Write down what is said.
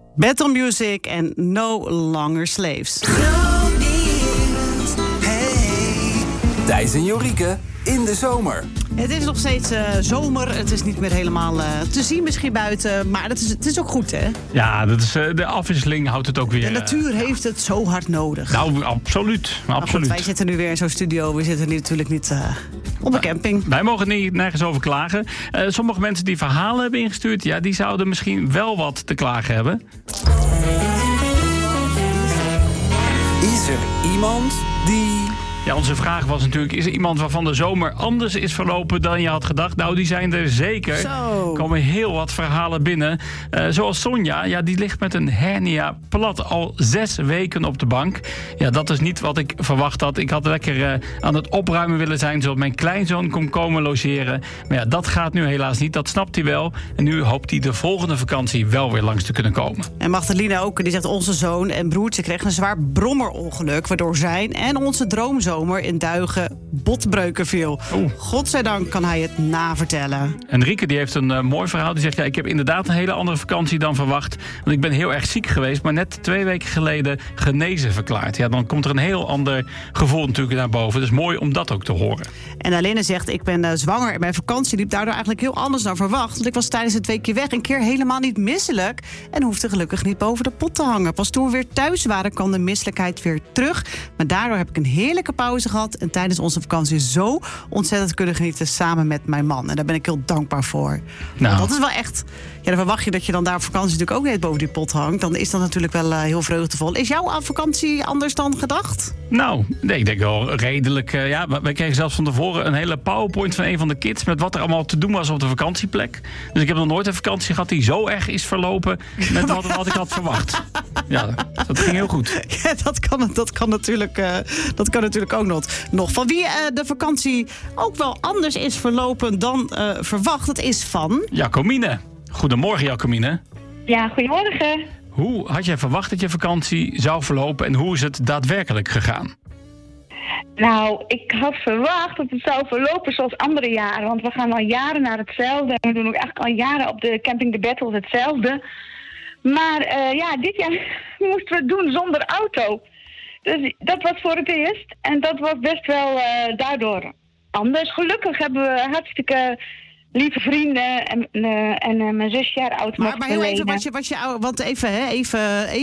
Battle Music en No Longer Slaves. Thijs en Jorike in de zomer. Het is nog steeds zomer. Het is niet meer helemaal te zien misschien buiten. Maar het is ook goed, hè? Ja, dat is, de afwisseling houdt het ook weer. De natuur heeft het zo hard nodig. Nou, absoluut. Goed, wij zitten nu weer in zo'n studio. We zitten nu natuurlijk niet op een camping. Wij mogen nergens over klagen. Sommige mensen die verhalen hebben ingestuurd... ja, die zouden misschien wel wat te klagen hebben. Is er iemand die... Ja, onze vraag was natuurlijk, is er iemand waarvan de zomer anders is verlopen dan je had gedacht? Nou, die zijn er zeker. Zo. Er komen heel wat verhalen binnen. Zoals Sonja, ja, die ligt met een hernia plat al 6 weken op de bank. Ja, dat is niet wat ik verwacht had. Ik had lekker aan het opruimen willen zijn, zodat mijn kleinzoon kon komen logeren. Maar ja, dat gaat nu helaas niet. Dat snapt hij wel. En nu hoopt hij de volgende vakantie wel weer langs te kunnen komen. En Magdalena ook, die zegt onze zoon en broertje kregen een zwaar brommerongeluk, waardoor zijn en onze droomzomer in Duigen botbreuken viel. Godzijdank kan hij het navertellen. En Rieke die heeft een mooi verhaal. Die zegt, ja, ik heb inderdaad een hele andere vakantie dan verwacht. Want ik ben heel erg ziek geweest, maar net 2 weken geleden genezen verklaard. Ja, dan komt er een heel ander gevoel natuurlijk naar boven. Dus mooi om dat ook te horen. En Aline zegt, ik ben zwanger en mijn vakantie liep daardoor eigenlijk heel anders dan verwacht. Want ik was tijdens het weekje weg een keer helemaal niet misselijk en hoefde gelukkig niet boven de pot te hangen. Pas toen we weer thuis waren, kwam de misselijkheid weer terug. Maar daardoor heb ik een heerlijke pauze gehad en tijdens onze vakantie zo ontzettend kunnen genieten samen met mijn man. En daar ben ik heel dankbaar voor. Nou. Dat is wel echt... Ja, dan verwacht je dat je dan daar op vakantie natuurlijk ook niet boven die pot hangt. Dan is dat natuurlijk wel heel vreugdevol. Is jouw vakantie anders dan gedacht? Nou, nee, ik denk wel redelijk. Ja, wij kregen zelfs van tevoren een hele PowerPoint van een van de kids met wat er allemaal te doen was op de vakantieplek. Dus ik heb nog nooit een vakantie gehad die zo erg is verlopen met wat ik had verwacht. Ja, dat ging heel goed. Ja, dat kan natuurlijk ook nog. Van wie de vakantie ook wel anders is verlopen dan verwacht, dat is van... Jacomine. Goedemorgen, Jacomine. Ja, goedemorgen. Hoe had jij verwacht dat je vakantie zou verlopen en hoe is het daadwerkelijk gegaan? Nou, ik had verwacht dat het zou verlopen zoals andere jaren. Want we gaan al jaren naar hetzelfde. En we doen ook eigenlijk al jaren op de Camping de Battle hetzelfde. Maar dit jaar moesten we het doen zonder auto. Dus dat was voor het eerst. En dat was best wel daardoor anders. Gelukkig hebben we hartstikke lieve vrienden en mijn zusje haar auto mocht Maar heel even, verlenen. want even